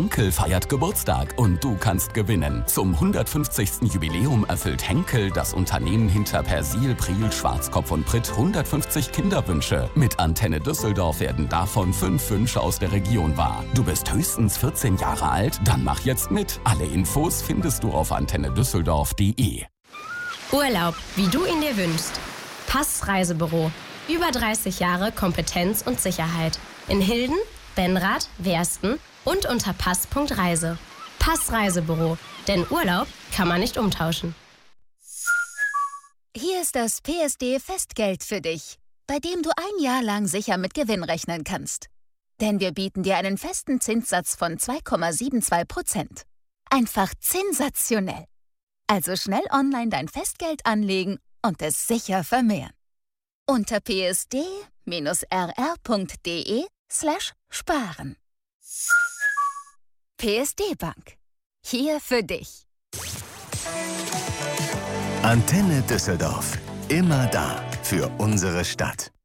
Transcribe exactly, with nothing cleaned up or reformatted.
Henkel feiert Geburtstag und du kannst gewinnen. Zum hundertfünfzigsten Jubiläum erfüllt Henkel, das Unternehmen hinter Persil, Priel, Schwarzkopf und Pritt, hundertfünfzig Kinderwünsche. Mit Antenne Düsseldorf werden davon fünf Wünsche aus der Region wahr. Du bist höchstens vierzehn Jahre alt? Dann mach jetzt mit. Alle Infos findest du auf antenne düsseldorf punkt de. Urlaub, wie du ihn dir wünschst. Pass Reisebüro. Über dreißig Jahre Kompetenz und Sicherheit. In Hilden, Benrath, Wersten und unter pass punkt reise. Pass Reisebüro. Denn Urlaub kann man nicht umtauschen. Hier ist das P S D-Festgeld für dich, bei dem du ein Jahr lang sicher mit Gewinn rechnen kannst. Denn wir bieten dir einen festen Zinssatz von zwei Komma zweiundsiebzig Prozent. Einfach sensationell. Also schnell online dein Festgeld anlegen und es sicher vermehren. Unter psd-rr.de slash sparen. P S D Bank. Hier für dich. Antenne Düsseldorf. Immer da für unsere Stadt.